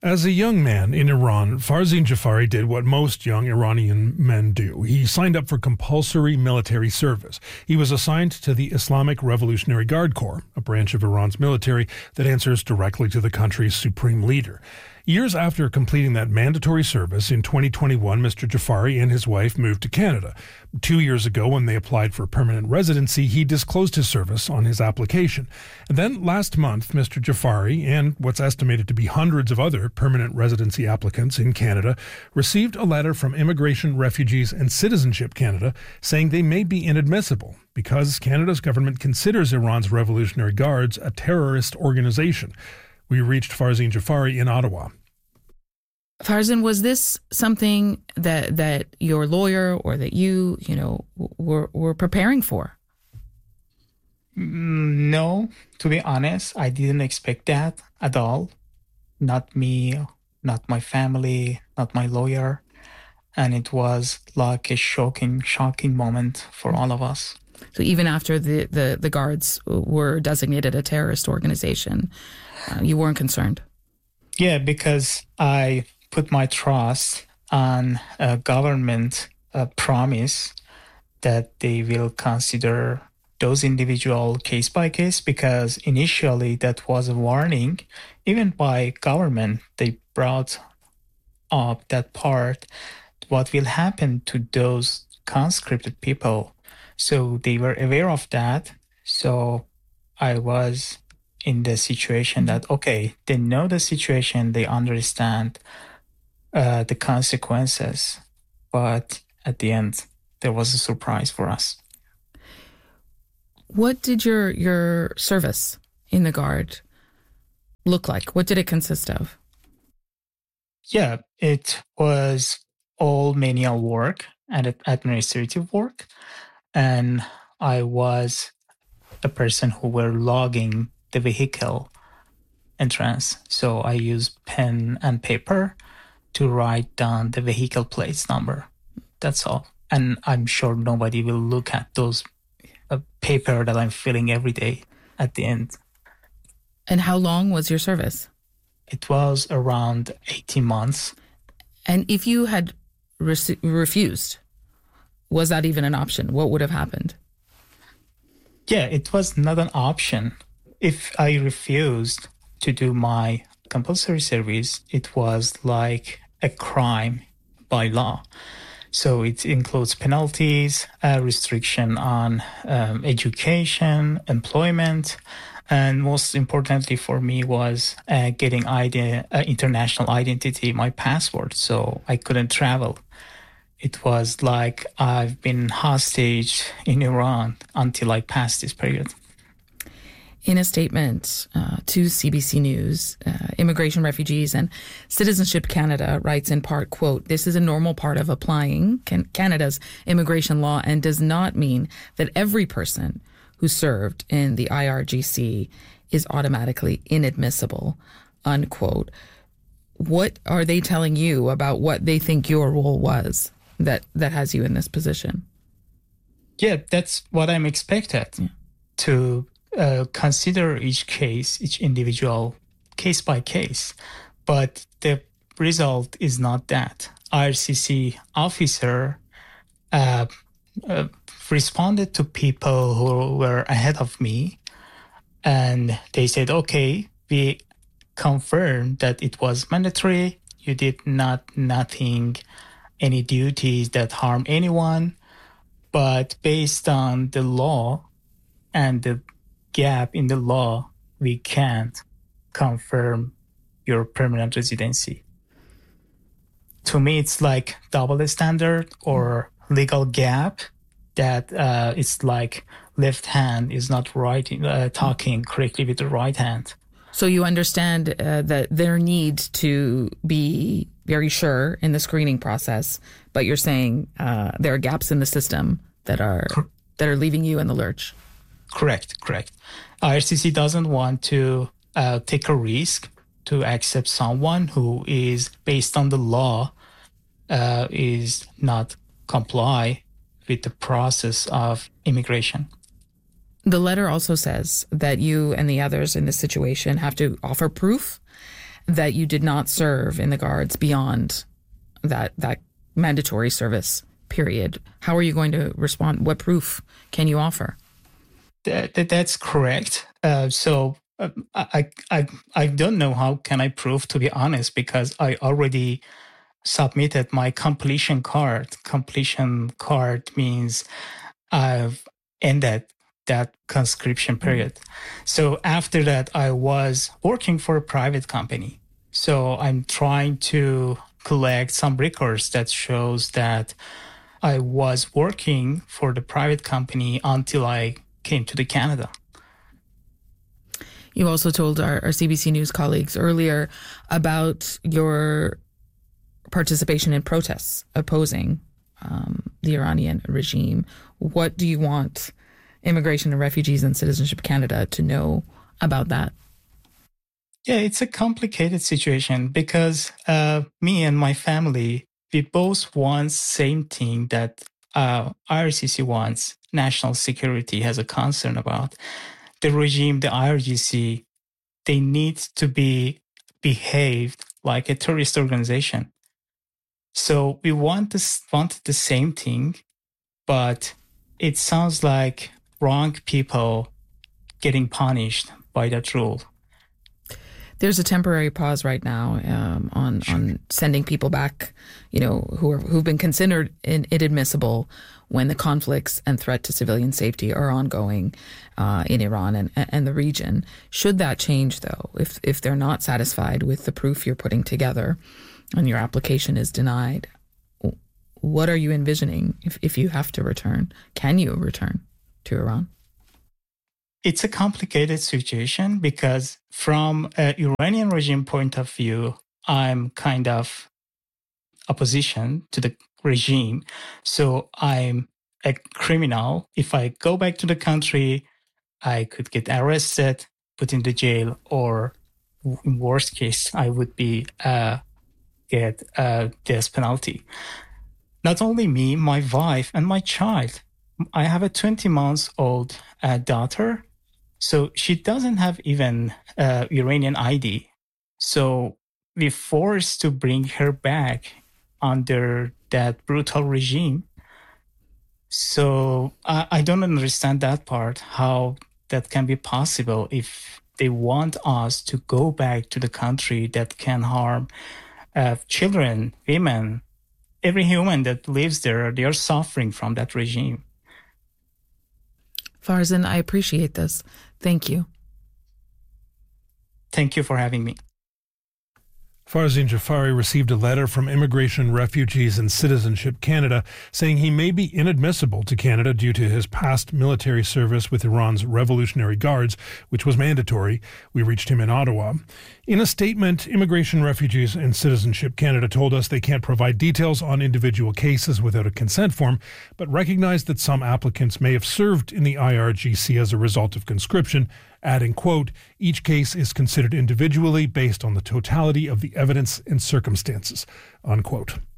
As a young man in Iran, Farzin Jafari did what most young Iranian men do. He signed up for compulsory military service. He was assigned to the Islamic Revolutionary Guard Corps, a branch of Iran's military that answers directly to the country's supreme leader. Years after completing that mandatory service in 2021, Mr. Jafari and his wife moved to Canada. 2 years ago, when they applied for permanent residency, he disclosed his service on his application. And then last month, Mr. Jafari and what's estimated to be hundreds of other permanent residency applicants in Canada received a letter from Immigration, Refugees and Citizenship Canada saying they may be inadmissible because Canada's government considers Iran's Revolutionary Guards a terrorist organization. We reached Farzin Jafari in Ottawa. Farzin, was this something that your lawyer or that you were preparing for? No, to be honest, I didn't expect that at all. Not me, not my family, not my lawyer. And it was like a shocking moment for all of us. So even after the guards were designated a terrorist organization, you weren't concerned? Yeah, because I put my trust on a government promise that they will consider those individual case by case, because initially that was a warning. Even by government, they brought up that part, what will happen to those conscripted people. So they were aware of that. So I was in the situation that, okay, they know the situation, they understand the consequences. But at the end, there was a surprise for us. What did your service in the Guard look like? What did it consist of? Yeah, it was all manual work and administrative work. And I was the person who were logging the vehicle entrance. So I used pen and paper to write down the vehicle plates number. That's all. And I'm sure nobody will look at those paper that I'm filling every day at the end. And how long was your service? It was around 18 months. And if you had refused, was that even an option? What would have happened? Yeah, it was not an option. If I refused to do my compulsory service, it was like a crime by law. So it includes penalties, restriction on education, employment, and most importantly for me was getting international identity, my passport, so I couldn't travel. It was like I've been hostage in Iran until I passed this period. In a statement to CBC News, Immigration, Refugees and Citizenship Canada writes in part, quote, "This is a normal part of applying Canada's immigration law and does not mean that every person who served in the IRGC is automatically inadmissible," unquote. What are they telling you about what they think your role was that has you in this position? Yeah, that's what I'm expected to consider each case, each individual case by case. But the result is not that. IRCC officer responded to people who were ahead of me, and they said, okay, we confirmed that it was mandatory. You did nothing, any duties that harm anyone. But based on the law and the gap in the law, we can't confirm your permanent residency. To me, it's like double standard or legal gap that it's like left hand is not talking correctly with the right hand. So you understand that there needs to be very sure in the screening process, but you're saying there are gaps in the system that are leaving you in the lurch. Correct. IRCC doesn't want to take a risk to accept someone who is, based on the law, is not comply with the process of immigration. The letter also says that you and the others in this situation have to offer proof that you did not serve in the Guards beyond that mandatory service period. How are you going to respond? What proof can you offer? That's correct. So I don't know how can I prove, to be honest, because I already submitted my completion card. Completion card means I've ended that conscription period. So after that, I was working for a private company. So I'm trying to collect some records that shows that I was working for the private company until I came to Canada. You also told our CBC News colleagues earlier about your participation in protests opposing the Iranian regime. What do you want Immigration and Refugees and Citizenship Canada to know about that? Yeah, it's a complicated situation because me and my family, we both want same thing that IRGC wants. National security has a concern about. The regime, the IRGC, they need to be behaved like a terrorist organization. So we wanted the same thing, but it sounds like wrong people getting punished by that rule. There's a temporary pause right now on sending people back, who've been considered inadmissible when the conflicts and threat to civilian safety are ongoing in Iran and the region. Should that change, though, if they're not satisfied with the proof you're putting together and your application is denied, what are you envisioning if you have to return? Can you return to Iran? It's a complicated situation because from an Iranian regime point of view, I'm kind of opposition to the regime. So I'm a criminal. If I go back to the country, I could get arrested, put in the jail, or in worst case, I would be get a death penalty. Not only me, my wife, and my child. I have a 20-month-old daughter. So she doesn't have even Iranian ID. So we're forced to bring her back under that brutal regime. So I don't understand that part, how that can be possible if they want us to go back to the country that can harm children, women, every human that lives there. They are suffering from that regime. Farzan, I appreciate this. Thank you. Thank you for having me. Farzin Jafari received a letter from Immigration, Refugees and Citizenship Canada saying he may be inadmissible to Canada due to his past military service with Iran's Revolutionary Guards, which was mandatory. We reached him in Ottawa. In a statement, Immigration, Refugees and Citizenship Canada told us they can't provide details on individual cases without a consent form, but recognized that some applicants may have served in the IRGC as a result of conscription, adding, quote, each case is considered individually based on the totality of the evidence and circumstances, unquote.